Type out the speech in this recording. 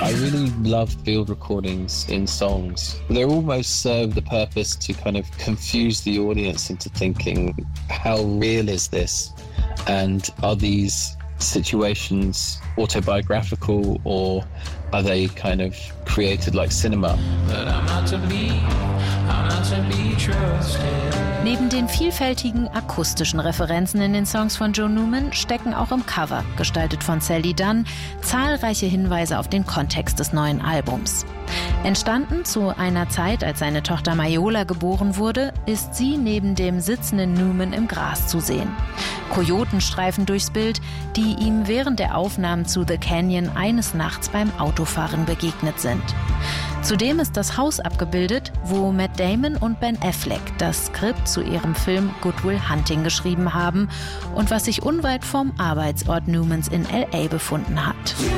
I really love field recordings in songs. They almost serve the purpose to kind of confuse the audience into thinking, how real is this? And are these situations autobiographical, or are they kind of created like cinema? But I'm not to be trusted. Neben den vielfältigen akustischen Referenzen in den Songs von Joe Newman stecken auch im Cover, gestaltet von Sally Dunn, zahlreiche Hinweise auf den Kontext des neuen Albums. Entstanden zu einer Zeit, als seine Tochter Majola geboren wurde, ist sie neben dem sitzenden Newman im Gras zu sehen. Kojoten streifen durchs Bild, die ihm während der Aufnahmen zu The Canyon eines Nachts beim Autofahren begegnet sind. Zudem ist das Haus abgebildet, wo Matt Damon und Ben Affleck das Skript zu ihrem Film Good Will Hunting geschrieben haben und was sich unweit vom Arbeitsort Newmans in L.A. befunden hat.